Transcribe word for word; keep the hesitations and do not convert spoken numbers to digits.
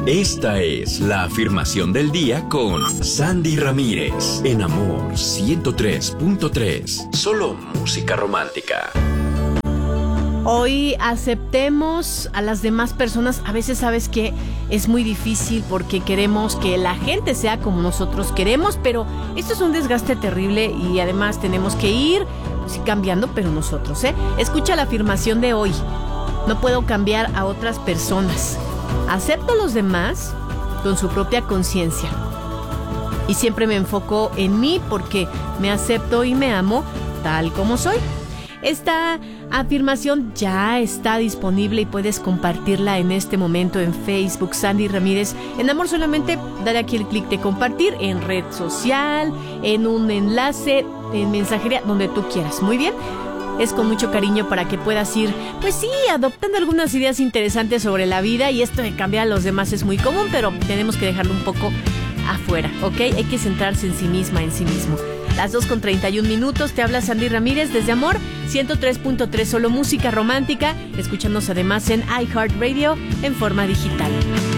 Esta es la afirmación del día con Sandy Ramírez, en Amor ciento tres punto tres. Solo música romántica. Hoy aceptemos a las demás personas. A veces, ¿sabes qué? Es muy difícil porque queremos que la gente sea como nosotros queremos, pero esto es un desgaste terrible y además tenemos que ir pues, cambiando, pero nosotros, ¿eh? Escucha la afirmación de hoy. No puedo cambiar a otras personas. Acepto a los demás con su propia conciencia. Y siempre me enfoco en mí porque me acepto y me amo tal como soy. Esta afirmación ya está disponible y puedes compartirla en este momento en Facebook, Sandy Ramírez. En Amor, solamente dale aquí el clic de compartir en red social, en un enlace, en mensajería, donde tú quieras. Muy bien. Es con mucho cariño para que puedas ir, pues sí, adoptando algunas ideas interesantes sobre la vida. Y esto de cambiar a los demás es muy común, pero tenemos que dejarlo un poco afuera, ¿ok? Hay que centrarse en sí misma, en sí mismo. Las dos con treinta y un minutos, te habla Sandy Ramírez desde Amor ciento tres punto tres, solo música romántica. Escúchanos además en iHeartRadio en forma digital.